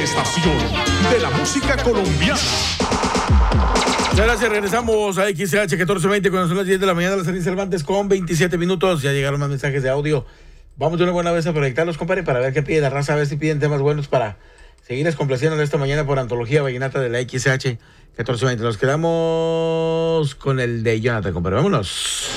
estación de la música colombiana. Muchas gracias, regresamos a XH 1420 cuando son las 10 de la mañana, las Sarín Cervantes con 27 minutos. Ya llegaron más mensajes de audio. Vamos de una buena vez a proyectarlos, compadre, para ver qué pide la raza, a ver si piden temas buenos para seguirles complaciendo esta mañana por Antología Vallenata de la XH 1420. Nos quedamos con el de Jonathan, compadre. Vámonos.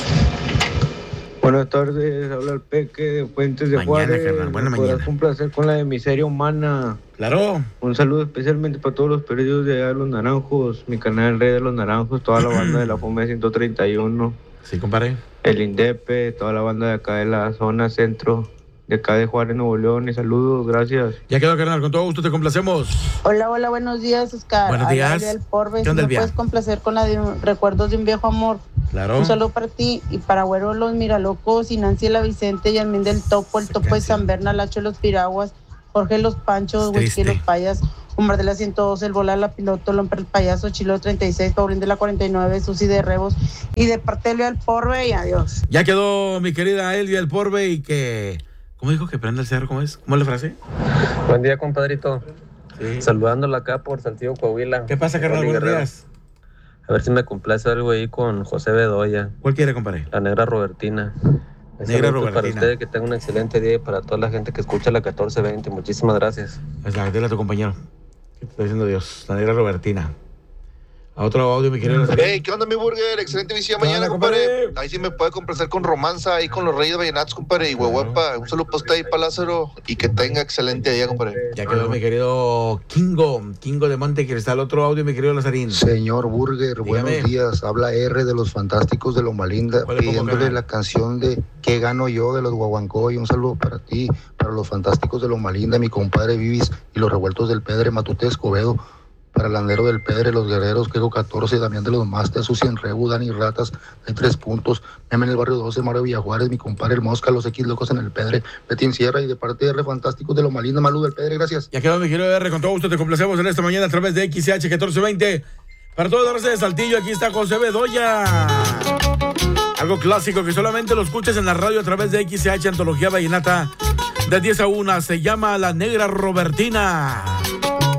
Buenas tardes, habla el Peque de Fuentes de Mañana, Juárez. carnal, buena ¿Podrás mañana. complacer con la de Miseria Humana? Claro. Un saludo especialmente para todos los perdidos de allá de Los Naranjos, mi canal El Rey de los Naranjos, toda la banda de la FOME 131. Sí, compadre. El Indepe, toda la banda de acá de la zona centro, de acá de Juárez, Nuevo León, y saludos, gracias. Ya quedó, carnal, con todo gusto te complacemos. Hola, hola, buenos días, Oscar. Buenos días. Del Porbe, ¿Qué onda, si me Elvia? puedes complacer con la de Recuerdos de un viejo amor. Claro. Un saludo para ti y para Güero Los Miralocos, y Nancy La Vicente, Yasmín del Topo, el Topo de San Berna, Lacho Los Piraguas, Jorge Los Panchos, Whisky Los Payas, Omar de la 112, El Volar La Piloto, Lomper el Payaso, Chilo 36, Paulín de la 49, Susi de Rebos, y de parte de Elvia del Porbe, y adiós. Ya quedó, mi querida Elvia del Porbe, y que... ¿Cómo dijo que prenda el cerro? ¿Cómo es? ¿Cómo es la frase? Buen día, compadrito. Sí. Saludándola acá por Saltillo, Coahuila. ¿Qué pasa, carnal? Buenos días. A ver si me complace algo ahí con José Bedoya. ¿Cuál quiere, compadre? La Negra Robertina. Negra Saludos para Robertina. usted, que tenga un excelente día, y para toda la gente que escucha la 1420. Muchísimas gracias. Dile a tu compañero. ¿Qué te está diciendo Dios? La Negra Robertina. A otro audio, mi querido. Hey, ¿qué onda, mi burger? Excelente visión mañana, compadre. Ahí sí me puede complacer con Romanza, ahí con los Reyes Vallenatos, compadre. Y huehuepa, un saludo para usted ahí, para Lázaro, y que tenga excelente día, compadre. Ya quedó, mi querido Kingo de Monte Cristal. Otro audio, mi querido Lazarín. Señor Burger, buenos días. Habla R de los Fantásticos de Loma Linda, pidiéndole la canción de ¿Qué gano yo? De los Guaguancó. Y un saludo para ti, para los Fantásticos de Loma Linda, mi compadre Vivis y los Revueltos del Pedre, Matute Escobedo. Para el Landero del Pedre, los Guerreros, Quejo 14, Damián de los Masters, Susi en Rebu, Dani Ratas, hay 3 puntos, Meme en el Barrio 12, Mario Villajuárez, mi compadre El Mosca, los X Locos en el Pedre, Betín Sierra, y de parte de R Fantásticos de Loma Linda, Malú del Pedre, gracias. Ya quedó, mi querido R, con todo gusto te complacemos en esta mañana a través de XH 1420. Para toda la raza de Saltillo, aquí está José Bedoya. Algo clásico que solamente lo escuchas en la radio a través de XH Antología Vallenata de 10 a 1. Se llama La Negra Robertina.